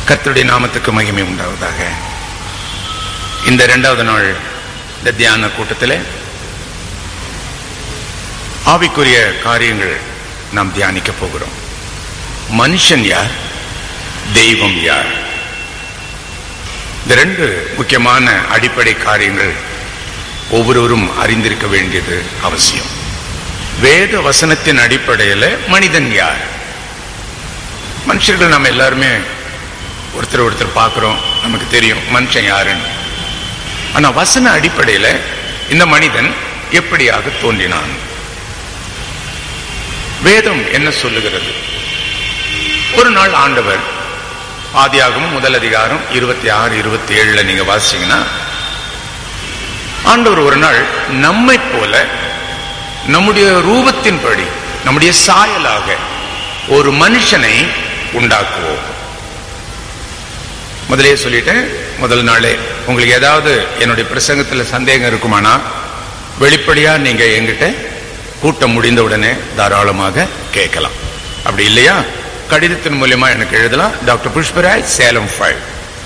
கர்த்தருடைய நாமத்துக்கு மகிமை உண்டாவதாக. இந்த 2வது நாள் இந்த தியான கூட்டத்தில் ஆவிக்குரிய காரியங்கள் நாம் தியானிக்க போகிறோம். மனுஷன் யார், தெய்வம் யார்? இந்த 2 முக்கியமான அடிப்படை காரியங்கள் ஒவ்வொருவரும் அறிந்திருக்க வேண்டியது அவசியம். வேத வசனத்தின் அடிப்படையில் மனிதன் யார்? மனுஷர்கள் நம்ம எல்லாருமே ஒருத்தர் பார்க்கிறோம், நமக்கு தெரியும் மனுஷன் யாருன்னு. ஆனா வசன அடிப்படையில் இந்த மனிதன் எப்படியாக தோன்றினான்? வேதம் என்ன சொல்லுகிறது? ஒரு நாள் ஆண்டவர் ஆதியாகமம் 1 அதிகாரம் 26, 27 நீங்க வாசிச்சீங்கன்னா, ஆண்டவர் ஒரு நாள் நம்மை போல நம்முடைய ரூபத்தின்படி நம்முடைய சாயலாக ஒரு மனுஷனை உண்டாக்குவோம். முதலே சொல்லிட்டேன், முதல் நாளே உங்களுக்கு ஏதாவது என்னுடைய பிரசங்கத்தில் சந்தேகம் இருக்குமானா வெளிப்படையா நீங்க என்கிட்ட கூட்டம் முடிந்த உடனே தாராளமாக கேட்கலாம். அப்படி இல்லையா கடிதத்தின் மூலமா எனக்கு எழுதலாம். டாக்டர் புஷ்பராஜ், சேலம் 5.